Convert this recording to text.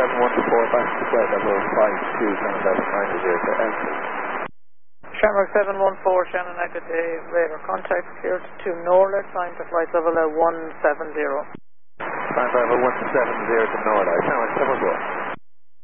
714 back to flight level 527790 to entry. Shamrock 714, Shannon Echo Dave, radar contact, clear to Norla, climb to flight level 170. Climb level 170 to Norla, Shamrock 714.